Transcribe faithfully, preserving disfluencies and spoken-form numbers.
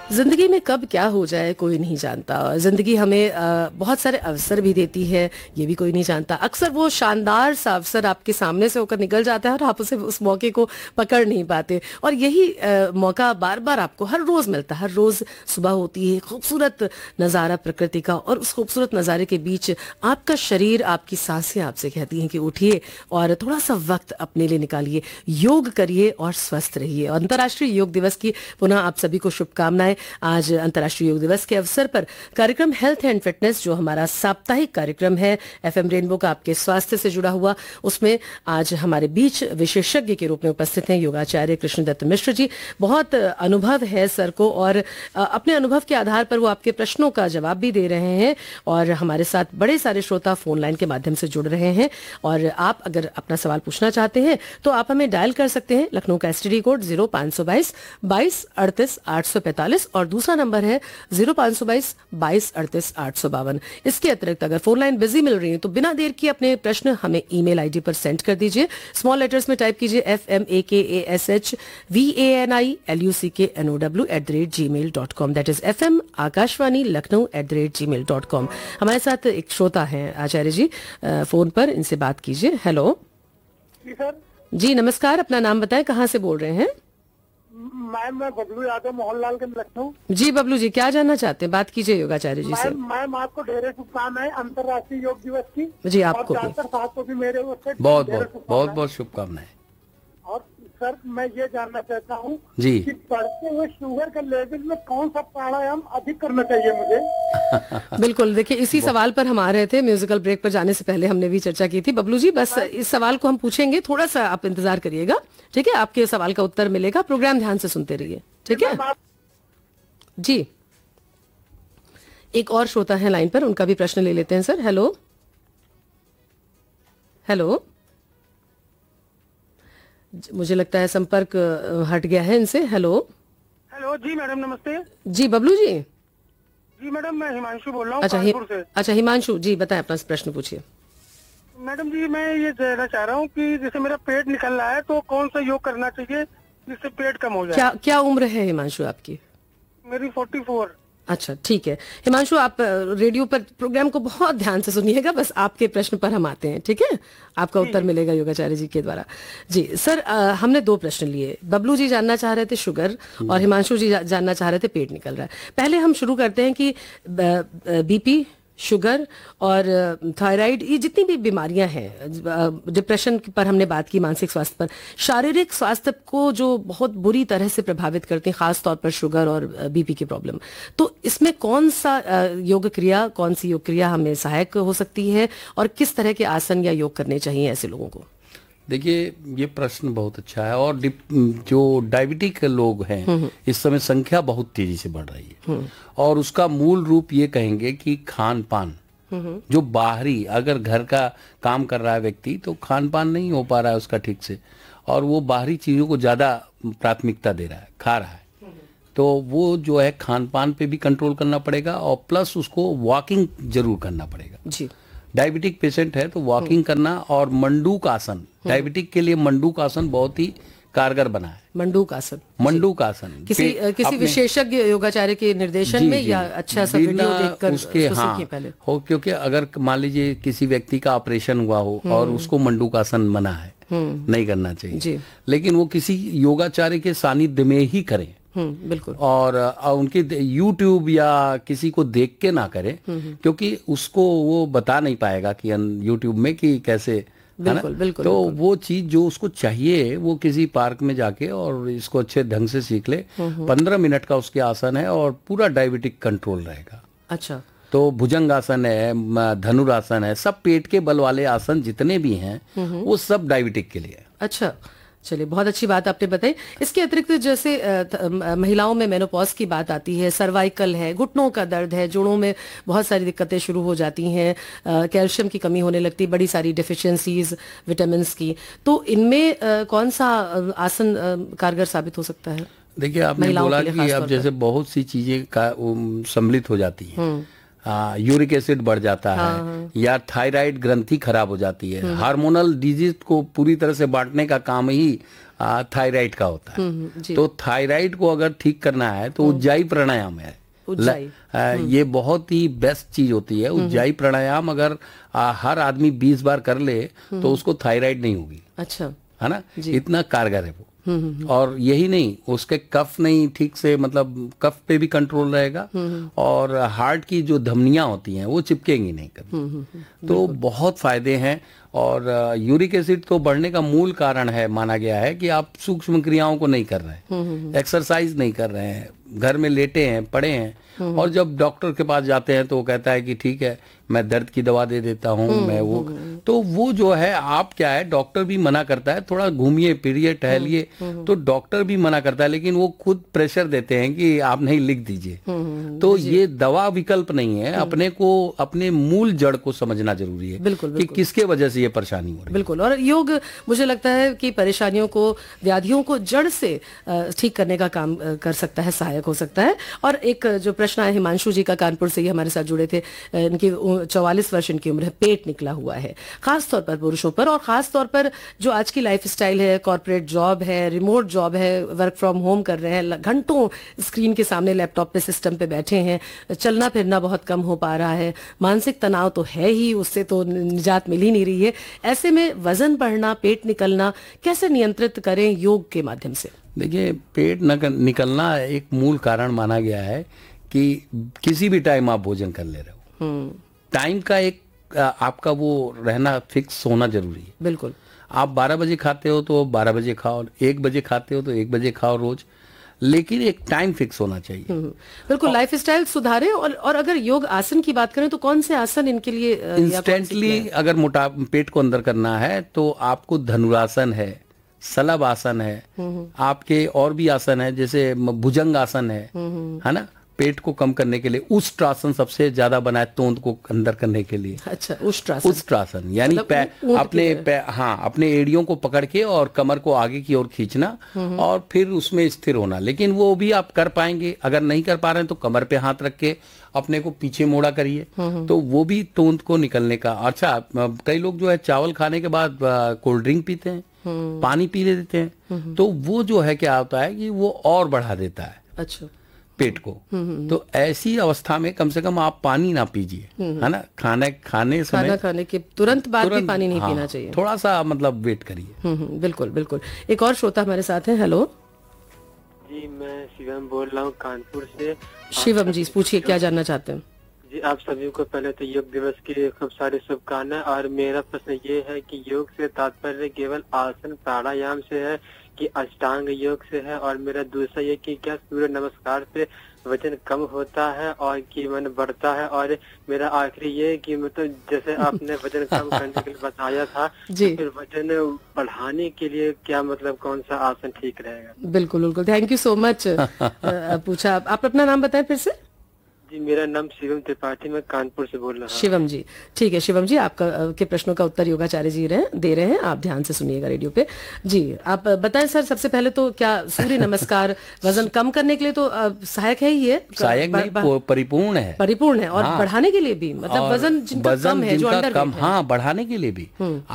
जिंदगी में कब क्या हो जाए कोई नहीं जानता। जिंदगी हमें आ, बहुत सारे अवसर भी देती है, ये भी कोई नहीं जानता। अक्सर वो शानदार सा अवसर आपके सामने से होकर निकल जाता है और आप उसे उस मौके को पकड़ नहीं पाते। और यही आ, मौका बार बार आपको हर रोज मिलता है। हर रोज सुबह होती है, खूबसूरत नज़ारा प्रकृति का, और उस खूबसूरत नज़ारे के बीच आपका शरीर, आपकी सांसें आपसे कहती हैं कि उठिए और थोड़ा सा वक्त अपने लिए निकालिए, योग करिए और स्वस्थ रहिए। अंतर्राष्ट्रीय योग दिवस की पुनः आप सभी को शुभकामनाएं। आज अंतर्राष्ट्रीय योग दिवस के अवसर पर कार्यक्रम हेल्थ एंड फिटनेस, जो हमारा साप्ताहिक कार्यक्रम है एफएम रेनबो का आपके स्वास्थ्य से जुड़ा हुआ, उसमें आज हमारे बीच विशेषज्ञ के रूप में उपस्थित हैं योगाचार्य कृष्णदत्त मिश्र जी। बहुत अनुभव है सर को, और अपने अनुभव के आधार पर वो आपके प्रश्नों का जवाब भी दे रहे हैं, और हमारे साथ बड़े सारे श्रोता फोन लाइन के माध्यम से जुड़ रहे हैं। और आप अगर अपना सवाल पूछना चाहते हैं तो आप हमें डायल कर सकते हैं। लखनऊ का एसटीडी कोड जीरो पाँच सौ बाईस बाईस अड़तीस आठ सौ पैंतालीस और दूसरा नंबर है जीरो पाँच सौ बाईस बाईस अड़तीस आठ सौ बावन। इसके अतिरिक्त अगर फोन लाइन बिजी मिल रही है तो बिना देर की अपने प्रश्न हमें ईमेल आईडी पर सेंड कर दीजिए। स्मॉल लेटर्स में टाइप कीजिए एफ एम ए के A S H V A N I L you see के N O W at the rate ji mail dot com. That is F M Akashvani Lucknow at the rate ji mail dot com. हमारे साथ एक श्रोता है आचार्य जी phone पर, इनसे बात कीजिए। हेलो जी सर। जी नमस्कार, अपना नाम बताएं, कहाँ से बोल रहे हैं? मैम मैं बबलू यादव, मोहनलाल के लखनऊ। जी बबलू जी, क्या जानना चाहते हैं? बात कीजिए योगाचार्य जी से। मैम मैम आपको ढेर शुभकामनाएं अंतर्राष्ट्रीय योग दिवस की। जी आपको और भी डॉक्टर साहब को भी मेरे ओर से बहुत ढेर बहुत शुभकामनाएं। बहुत बहुत शुभकामनाएं। और सर मैं ये जानना चाहता हूँ जी कि बढ़ते हुए शुगर के लेवल में कौन सा प्राणायाम अधिक करना चाहिए मुझे? बिल्कुल, देखिए इसी सवाल पर हम आ रहे थे। म्यूजिकल ब्रेक पर जाने से पहले हमने भी चर्चा की थी। बबलू जी बस इस सवाल को हम पूछेंगे, थोड़ा सा आप इंतजार करिएगा, ठीक है? आपके सवाल का उत्तर मिलेगा। प्रोग्राम ध्यान से सुनते रहिए, ठीक है जी। एक और श्रोता है लाइन पर, उनका भी प्रश्न ले लेते हैं सर। हेलो हेलो मुझे लगता है संपर्क हट गया है इनसे। हेलो हेलो जी मैडम नमस्ते। जी बबलू जी। जी मैडम मैं हिमांशु बोल रहा हूँ अच्छा हि, कानपुर से। अच्छा हिमांशु जी बताएं, अपना प्रश्न पूछिए। मैडम जी मैं ये जानना चाह रहा हूँ कि जैसे मेरा पेट निकल रहा है तो कौन सा योग करना चाहिए जिससे पेट कम हो जाए? क्या क्या उम्र है हिमांशु आपकी? मेरी फोर्टी फोर। अच्छा ठीक है हिमांशु, आप रेडियो पर प्रोग्राम को बहुत ध्यान से सुनिएगा, बस आपके प्रश्न पर हम आते हैं, ठीक है? आपका उत्तर मिलेगा योगाचार्य जी के द्वारा। जी सर, आ, हमने दो प्रश्न लिए। बबलू जी जानना चाह रहे थे शुगर, और हिमांशु जी जा, जानना चाह रहे थे पेट निकल रहा है। पहले हम शुरू करते हैं कि बीपी, शुगर और थायराइड, ये जितनी भी बीमारियां हैं, डिप्रेशन पर हमने बात की, मानसिक स्वास्थ्य पर, शारीरिक स्वास्थ्य को जो बहुत बुरी तरह से प्रभावित करते हैं, खास तौर पर शुगर और बीपी की प्रॉब्लम, तो इसमें कौन सा योग क्रिया, कौन सी योग क्रिया हमें सहायक हो सकती है, और किस तरह के आसन या योग करने चाहिए ऐसे लोगों को? देखिए ये प्रश्न बहुत अच्छा है। और जो डायबिटिक लोग हैं इस समय संख्या बहुत तेजी से बढ़ रही है, और उसका मूल रूप ये कहेंगे कि खान पान, जो बाहरी, अगर घर का काम कर रहा है व्यक्ति तो खान पान नहीं हो पा रहा है उसका ठीक से, और वो बाहरी चीजों को ज्यादा प्राथमिकता दे रहा है, खा रहा है, तो वो जो है खान पान पे भी कंट्रोल करना पड़ेगा, और प्लस उसको वॉकिंग जरूर करना पड़ेगा। जी डायबिटिक पेशेंट है तो वॉकिंग करना, और मंडूक आसन, डायबिटिक के लिए मंडूक आसन बहुत ही कारगर बना है। मंडूक आसन, मंडूक आसन किसी किसी विशेषज्ञ योगाचार्य के निर्देशन जी, में जी, या अच्छा सा वीडियो देखकर उसके उसको हाँ सीखिए पहले हो, क्योंकि अगर मान लीजिए किसी व्यक्ति का ऑपरेशन हुआ हो और उसको मंडूक आसन मना है, नहीं करना चाहिए, लेकिन वो किसी योगाचार्य के सानिध्य में ही करें। बिल्कुल। और उनके यूट्यूब या किसी को देख के ना करें, क्योंकि उसको वो बता नहीं पाएगा कि यूट्यूब में कि कैसे, बिल्कुल, बिल्कुल, तो बिल्कुल। वो चीज जो उसको चाहिए वो किसी पार्क में जाके और इसको अच्छे ढंग से सीख ले। पंद्रह मिनट का उसके आसन है और पूरा डायबिटिक कंट्रोल रहेगा। अच्छा, तो भुजंग आसन है, धनुरासन है, सब पेट के बल वाले आसन जितने भी हैं वो सब डायबिटिक के लिए है। अच्छा चलिए, बहुत अच्छी बात आपने बताई। इसके अतिरिक्त जैसे महिलाओं में मेनोपॉज की बात आती है, सर्वाइकल है, घुटनों का दर्द है, जोड़ों में बहुत सारी दिक्कतें शुरू हो जाती हैं, कैल्शियम की कमी होने लगती, बड़ी सारी डिफिशियंसीज विटामिन की, तो इनमें आ, कौन सा आसन कारगर साबित हो सकता है? देखिए आपने बोला कि अब जैसे बहुत सी चीजें सम्मिलित हो जाती हैं, यूरिक एसिड बढ़ जाता है, हाँ। या थायराइड ग्रंथि खराब हो जाती है, हार्मोनल डिजीज को पूरी तरह से बांटने का काम ही थायराइड का होता है। हम्म, जी। तो थायराइड को अगर ठीक करना है तो उज्जाई प्राणायाम है। उज्जाई। ल- आ, ये बहुत ही बेस्ट चीज होती है। उज्जाई प्राणायाम अगर आ, हर आदमी बीस बार कर ले तो उसको थायराइड नहीं होगी। अच्छा। है ना, जी। इतना कारगर है वो। और यही नहीं, उसके कफ नहीं ठीक से, मतलब कफ पे भी कंट्रोल रहेगा और हार्ट की जो धमनियां होती हैं वो चिपकेंगी नहीं कभी। तो बहुत फायदे हैं। और यूरिक एसिड तो बढ़ने का मूल कारण है, माना गया है कि आप सूक्ष्म क्रियाओं को नहीं कर रहे हैं, एक्सरसाइज नहीं कर रहे हैं, घर में लेटे हैं, पड़े हैं। और जब डॉक्टर के पास जाते हैं तो वो कहता है कि ठीक है मैं दर्द की दवा दे देता हूँ, मैं वो, तो वो जो है आप क्या है, डॉक्टर भी मना करता है थोड़ा घूमिए फिरिए टहलिए, तो डॉक्टर भी मना करता है, लेकिन वो खुद प्रेशर देते हैं कि आप नहीं, लिख दीजिए। तो ये दवा विकल्प नहीं है। अपने को, अपने मूल जड़ को समझना जरूरी है। बिल्कुल, कि बिल्कुल। किसके वजह से ये परेशानी हो रही है। बिल्कुल। और योग मुझे लगता है कि परेशानियों को, व्याधियों को जड़ से अ, ठीक करने का काम अ, कर सकता है, सहायक हो सकता है। और एक जो प्रश्न आया हिमांशु जी का, कानपुर से ही हमारे साथ जुड़े थे, अ, इनकी चौवालीस वर्ष इनकी उम्र है, पेट निकला हुआ है, खास तौर पर पुरुषों पर, और खास तौर पर जो आज की लाइफ स्टाइल है, कॉर्पोरेट जॉब है, रिमोट जॉब है, वर्क फ्रॉम होम कर रहे हैं, घंटों स्क्रीन के सामने लैपटॉप पे सिस्टम पे बैठे हैं, चलना फिरना बहुत कम हो पा रहा है, मानसिक तनाव तो है ही, उससे तो निजात मिल ही नहीं रही है। ऐसे में वजन बढ़ना, पेट निकलना कैसे नियंत्रित करें योग के माध्यम से? देखिए, पेट निकलना एक मूल कारण माना गया है कि किसी भी टाइम आप भोजन कर ले रहे हो, टाइम का एक आपका वो रहना फिक्स होना जरूरी है। बिल्कुल। आप बारह बजे खाते हो तो बारह बजे खाओ, एक बजे खाते हो तो एक बजे खाओ रोज, लेकिन एक टाइम फिक्स होना चाहिए। बिल्कुल। लाइफ स्टाइल सुधारें। और और अगर योग आसन की बात करें तो कौन से आसन इनके लिए? इंस्टेंटली अगर मोटा पेट को अंदर करना है तो आपको धनुरासन है, सलभ आसन है, आपके और भी आसन है, जैसे भुजंग आसन है, है ना, पेट को कम करने के लिए। उष्ट्रासन सबसे ज्यादा बना है तोंद को अंदर करने के लिए। अच्छा, उष्ट्रासन। उष्ट्रासन यानी मतलब अपने पै, हाँ अपने एड़ियों को पकड़ के और कमर को आगे की ओर खींचना और फिर उसमें स्थिर होना। लेकिन वो भी आप कर पाएंगे। अगर नहीं कर पा रहे हैं तो कमर पे हाथ रख के अपने को पीछे मोड़ा करिए, तो वो भी तोंद को निकलने का। अच्छा, कई लोग जो है चावल खाने के बाद कोल्ड ड्रिंक पीते हैं, पानी पी लेते हैं, तो वो जो है क्या होता है कि वो और बढ़ा देता है अच्छा पेट को। तो ऐसी अवस्था में कम से कम आप पानी ना पीजिए, है ना, खाने खाने समय, खाना खाने के तुरंत बाद भी पानी नहीं हाँ, पीना चाहिए। थोड़ा सा मतलब वेट करिए। हम्म, बिल्कुल बिल्कुल। एक और श्रोता हमारे साथ है। हेलो जी, मैं शिवम बोल रहा हूँ कानपुर से। शिवम जी, पूछिए क्या जानना चाहते हैं? जी, आप सभी को पहले तो योग दिवस की खूब सारी शुभकामनाएं। और मेरा प्रश्न ये है कि योग से तात्पर्य केवल आसन प्राणायाम से है कि अष्टांग योग से है? और मेरा दूसरा ये कि क्या सूर्य नमस्कार से वजन कम होता है और कि मन बढ़ता है? और मेरा आखिरी ये कि मतलब जैसे आपने वजन कम करने के लिए बताया था, जी, तो फिर वजन बढ़ाने के लिए क्या मतलब कौन सा आसन ठीक रहेगा? बिल्कुल बिल्कुल, थैंक यू सो मच। पूछा, आप अपना नाम बताएं फिर से। जी, मेरा नाम शिवम त्रिपाठी, मैं कानपुर से बोल रहा हूँ। शिवम जी, ठीक है शिवम जी, आपका के प्रश्नों का उत्तर योगाचार्य जी रहे दे रहे हैं, आप ध्यान से सुनिएगा रेडियो पे। जी, आप बताएं सर, सबसे पहले तो क्या सूर्य नमस्कार वजन कम करने के लिए तो सहायक है ही है? सहायक नहीं, परिपूर्ण है, परिपूर्ण है। और हाँ, बढ़ाने के लिए भी, मतलब वजन जिनका कम है, जो अंडर कम, हाँ, बढ़ाने के लिए भी